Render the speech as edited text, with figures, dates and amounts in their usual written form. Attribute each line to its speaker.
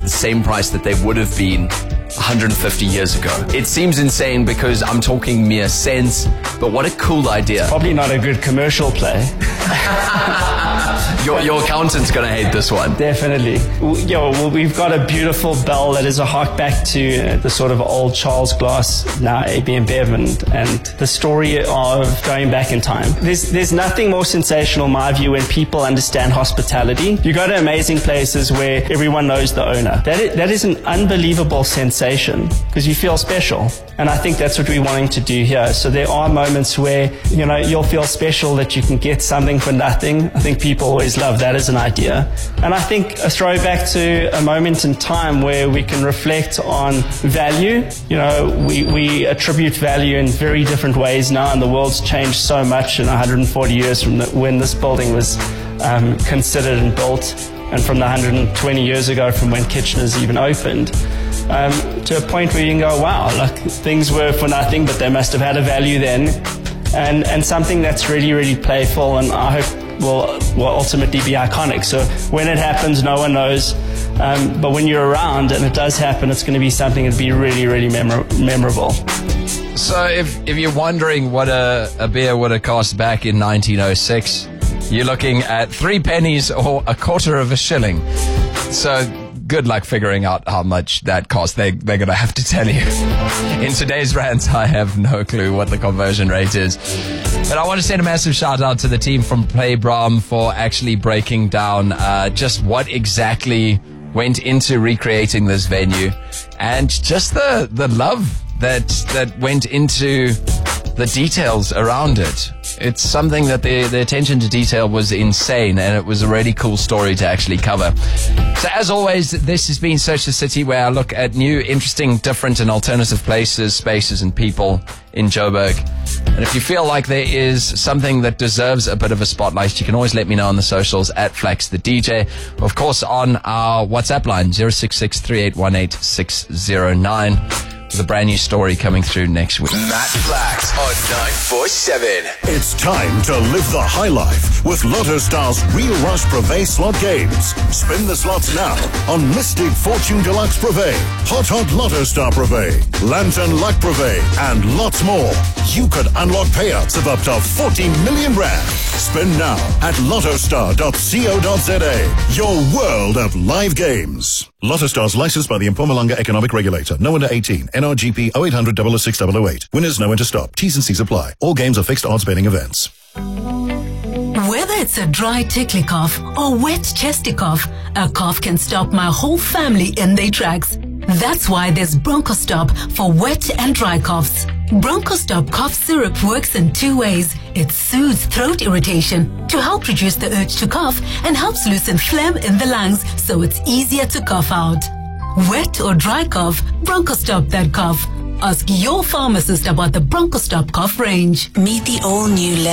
Speaker 1: the same price that they would have been 150 years ago. It seems insane because I'm talking mere cents, but what a cool idea.
Speaker 2: Probably not a good commercial play.
Speaker 1: Your accountant's going to hate this one.
Speaker 2: Definitely. Well, we've got a beautiful bell that is a hark back to the sort of old Charles Glass, now AB InBev, and the story of going back in time. There's nothing more sensational, in my view, when people understand hospitality. You go to amazing places where everyone knows the owner. That is an unbelievable sensation because you feel special. And I think that's what we're wanting to do here. So there are moments where, you'll feel special that you can get something for nothing. I think people always love that as an idea. And I think a throwback to a moment in time where we can reflect on value. We attribute value in very different ways now, and the world's changed so much in 140 years from when this building was considered and built, and from the 120 years ago from when Kitchener's even opened. To a point where you can go, wow, things were for nothing, but they must have had a value then. And something that's really, really playful, and I hope will ultimately be iconic. So when it happens, no one knows. But when you're around and it does happen, it's going to be something that'd be really, really memorable.
Speaker 3: So if you're wondering what a beer would have cost back in 1906, you're looking at 3 pennies or a quarter of a shilling. So good luck figuring out how much that cost. They're going to have to tell you. In today's rants, I have no clue what the conversion rate is. But I want to send a massive shout out to the team from Playbrom for actually breaking down just what exactly went into recreating this venue, and just the love that went into the details around it. It's something that the attention to detail was insane, and it was a really cool story to actually cover. So as always, this has been Search the City, where I look at new, interesting, different and alternative places, spaces and people in Joburg. And if you feel like there is something that deserves a bit of a spotlight, you can always let me know on the socials at Flax the DJ. Of course, on our WhatsApp line, 066 3818 609. With a brand new story coming through next week.
Speaker 4: Matt Flax on 947.
Speaker 5: It's time to live the high life with Lotto Star's Real Rush Privé slot games. Spin the slots now on Mystic Fortune Deluxe Privé, Hot Lotto Star Privé, Lantern Luck Privé, and lots more. You could unlock payouts of up to 40 million rand. Spin now at lottostar.co.za. Your world of live games. Lotto Stars licensed by the Mpumalanga Economic Regulator. No under 18. NRGP 0800 006 008. Winners know when to stop. T's and C's apply. All games are fixed odds betting events.
Speaker 6: Whether it's a dry tickly cough or wet chesty cough, a cough can stop my whole family in their tracks. That's why there's BronchoStop for wet and dry coughs. BronchoStop cough syrup works in 2 ways. It soothes throat irritation to help reduce the urge to cough and helps loosen phlegm in the lungs so it's easier to cough out. Wet or dry cough, BronchoStop that cough. Ask your pharmacist about the BronchoStop cough range.
Speaker 7: Meet the all-new